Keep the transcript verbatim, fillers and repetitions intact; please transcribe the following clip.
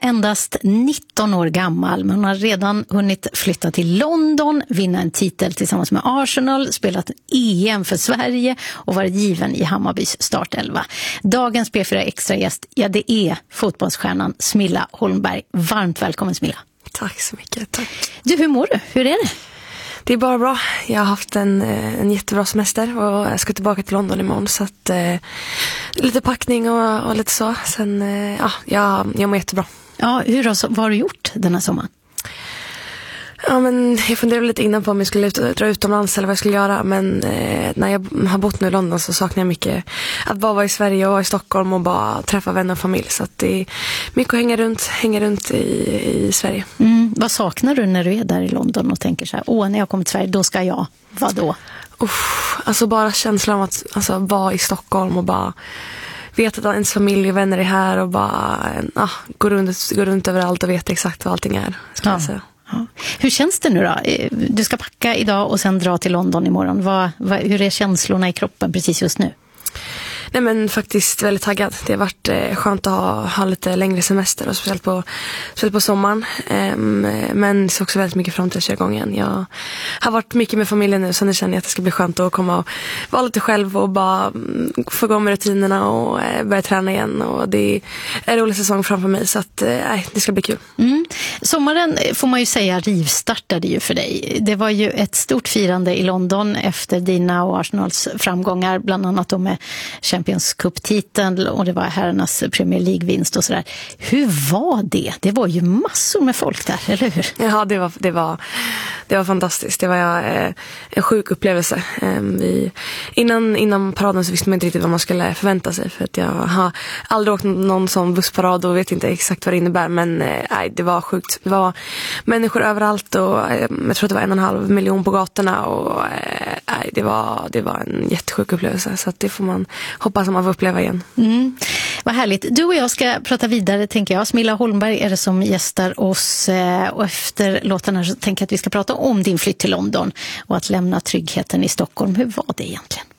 endast nitton år gammal, men hon har redan hunnit flytta till London, vinna en titel tillsammans med Arsenal, spelat E M för Sverige och varit given i Hammarbys startelva. Dagens P fyra Extra-gäst, ja det är fotbollsstjärnan Smilla Holmberg. Varmt välkommen Smilla. Tack så mycket, tack. Du, hur mår du? Hur är det? Det är bara bra. Jag har haft en, en jättebra semester och jag ska tillbaka till London imorgon. Så att, eh, lite packning och, och lite så. Sen, eh, ja, jag, jag mår jättebra. Ja, hur har, vad har du gjort den här sommaren? Ja, men jag funderade lite innan på om jag skulle ut, dra utomlands eller vad jag skulle göra. Men eh, när jag har bott nu i London så saknar jag mycket att bara vara i Sverige och vara i Stockholm och bara träffa vänner och familj. Så att det är mycket att hänga runt, hänga runt i, i Sverige. Mm, vad saknar du när du är där i London och tänker så här, åh när jag kommer till Sverige då ska jag, vad då? Uff, alltså bara känslan av att alltså, vara i Stockholm och bara veta att ens familj och vänner är här och bara ah, gå, runt, gå runt överallt och veta exakt vad allting är. Ska ja. jag säga. Ja. Hur känns det nu då? Du ska packa idag och sen dra till London imorgon. Vad, vad, hur är känslorna i kroppen precis just nu? Nej men faktiskt väldigt taggad. Det har varit eh, skönt att ha, ha lite längre semester och speciellt på, speciellt på sommaren. Um, men det är också väldigt mycket fram till att köra igång igen. Jag har varit mycket med familjen nu så nu känner jag att det ska bli skönt att komma och vara lite själv och bara um, få igång med rutinerna och eh, börja träna igen. Och det är en rolig säsong framför mig så att eh, det ska bli kul. Mm. Sommaren får man ju säga rivstartade ju för dig. Det var ju ett stort firande i London efter dina och Arsenals framgångar, bland annat då med Champions Cup-titeln och det var herrarnas Premier League-vinst och sådär. Hur var det? Det var ju massor med folk där, eller hur? Ja, det var, det var, det var fantastiskt. Det var eh, en sjuk upplevelse. Eh, vi, innan, innan paraden så visste man inte riktigt vad man skulle förvänta sig för att jag har aldrig åkt någon sån bussparad och vet inte exakt vad det innebär men eh, det var sjukt. Det var människor överallt och eh, jag tror att det var en och en halv miljon på gatorna och eh, det, var, det var en jättesjuk upplevelse så att det får man hoppas att man får uppleva igen. Mm. Vad härligt. Du och jag ska prata vidare tänker jag. Smilla Holmberg är det som gästar oss och efter låtarna så tänker jag att vi ska prata om din flytt till London och att lämna tryggheten i Stockholm. Hur var det egentligen?